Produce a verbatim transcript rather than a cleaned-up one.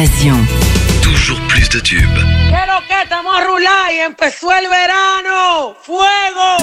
Évasion. Toujours plus de tubes. ¡Quiero que estamos a rular y empezó el verano! ¡Fuego!